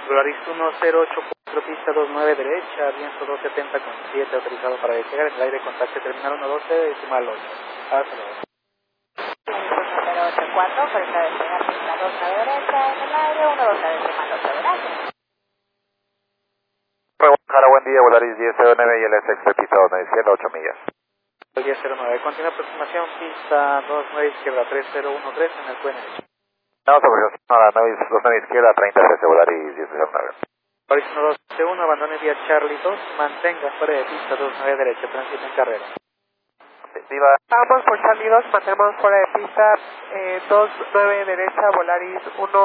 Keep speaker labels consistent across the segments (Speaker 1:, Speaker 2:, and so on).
Speaker 1: Polaris 1084, pista 29 derecha, viento 270 con 7, autorizado para despegar en el aire, contacto terminal 112, decimal 8. Hasta luego.
Speaker 2: 1084, para despegar pista 29 derecha, en el aire, 112, decimal 8, gracias.
Speaker 3: Guadalajara, buen día, Volaris 1009 y el SX, pista 29 izquierda, 8 millas.
Speaker 1: 1009, continúa aproximación, pista 29 izquierda, 3013 en el puente.
Speaker 3: Estamos aproximación a la 29 izquierda, 3013, Volaris 1009.
Speaker 1: Polaris 1271, abandone vía Charlie 2, mantenga fuera de pista 29 derecha, tránsito en carrera.
Speaker 3: Viva.
Speaker 4: Vamos por Charlie 2, mantenemos fuera de pista 29 derecha, Volaris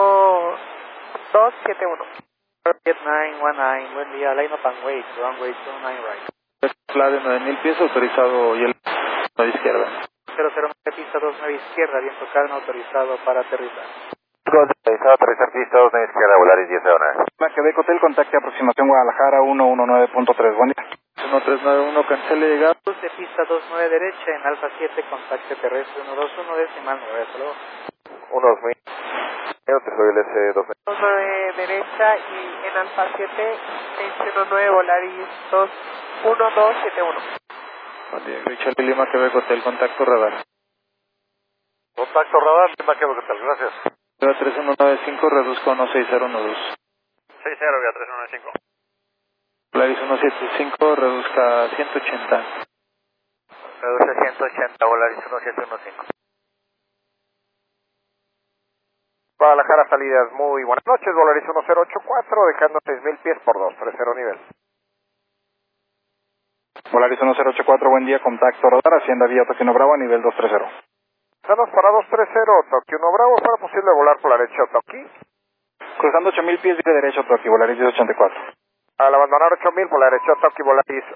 Speaker 4: 1271.
Speaker 1: Vietnam 19, buen día, line up and wait, runway 29 right.
Speaker 5: La de 9000 pies autorizado y el 9 izquierda.
Speaker 1: 009 pista 29 izquierda, viento calma, autorizado para aterrizar.
Speaker 3: Autorizado a aterrizar pista 29 izquierda, Volaris 1009.
Speaker 5: La Quebec Hotel, contacte aproximación Guadalajara 119.3, buen día. 1391, cancele llegada.
Speaker 1: De pista 29 derecha, en Alfa 7, contacto terrestre 121, decimal 9, hasta luego.
Speaker 3: 12000. Te soy el S2.
Speaker 4: 29 derecha y en Alfa 7, 619, Volaris 1271.
Speaker 5: Buen día, Richard Lima, Quebec Hotel, contacto radar.
Speaker 3: Contacto radar, Lima, Quebec Hotel, gracias.
Speaker 5: 3195, reduzco 16012.
Speaker 3: 60, vía 3195.
Speaker 5: Volaris 175, reduzca 180.
Speaker 3: Reduce 180, Volaris 1715. Guadalajara, salidas muy buenas noches, Volaris 1084, dejando 6000 pies por 230 nivel.
Speaker 5: Volaris 1084, buen día, contacto radar, Hacienda vía Tokio Bravo a nivel 230.
Speaker 3: Estamos para 230, Tokio 1 Bravo, para posible volar por la derecha Toki.
Speaker 5: Cruzando 8000 pies de derecho, Tokio, Volaris 1084.
Speaker 3: Al abandonar 8000 por la derecha Toki, Volaris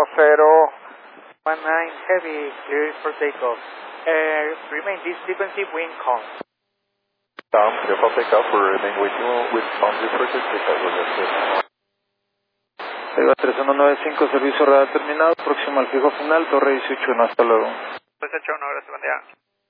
Speaker 1: 19 heavy, clear for takeoff. Remain this frequency, wind calm.
Speaker 3: clear for takeoff, we remain with you with boundary frequency takeoff.
Speaker 5: 3195, servicio radar terminado, próximo al fijo final, Torre 181, hasta luego.
Speaker 3: 181, gracias, buen día.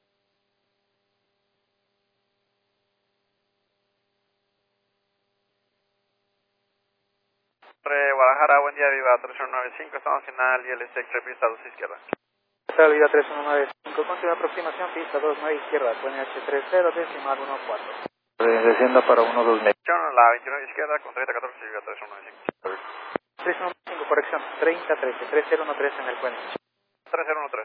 Speaker 3: Guadalajara, buen día, viva 3195, estamos final y el SX, pista 2 izquierda.
Speaker 1: Salida 3195, continúa aproximación, pista 29 izquierda, QNH30, decimal 14.
Speaker 5: Descienda para 12000.
Speaker 3: La 29 izquierda con 3014 y viva 3195.
Speaker 1: 315, corrección, 3013, 3013 en el puente.
Speaker 3: 3013.